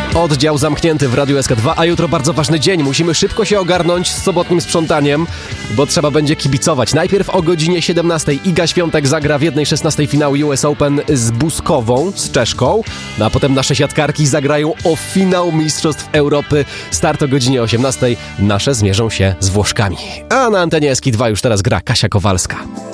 Oddział zamknięty w Radiu SK2, a jutro bardzo ważny dzień. Musimy szybko się ogarnąć z sobotnim sprzątaniem, bo trzeba będzie kibicować. Najpierw o godzinie 17 Iga Świątek zagra w 1/16 finału US Open z Buskową, z Czeszką. No a potem nasze siatkarki zagrają o finał Mistrzostw Europy. Start o godzinie 18. Nasze zmierzą się z Włoszkami. A na antenie SK2 już teraz gra Kasia Kowalska.